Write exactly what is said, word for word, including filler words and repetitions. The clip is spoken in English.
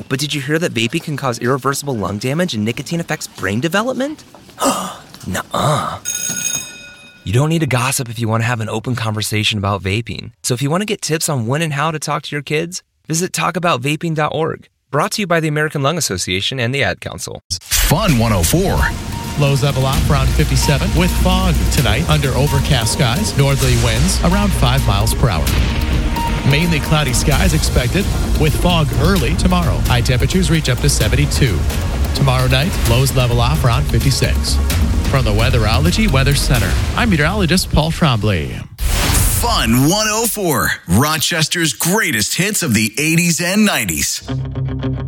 but did you hear that vaping can cause irreversible lung damage and nicotine affects brain development? Nuh-uh. You don't need to gossip if you want to have an open conversation about vaping. So if you want to get tips on when and how to talk to your kids, visit talk about vaping dot org. Brought to you by the American Lung Association and the Ad Council. Fun one oh four. Lows level off around fifty-seven with fog tonight under overcast skies. Northerly winds around five miles per hour. Mainly cloudy skies expected with fog early tomorrow. High temperatures reach up to seventy-two. Tomorrow night, lows level off around fifty-six. From the Weatherology Weather Center, I'm meteorologist Paul Tremblay. Fun one oh four. Rochester's greatest hits of the eighties and nineties.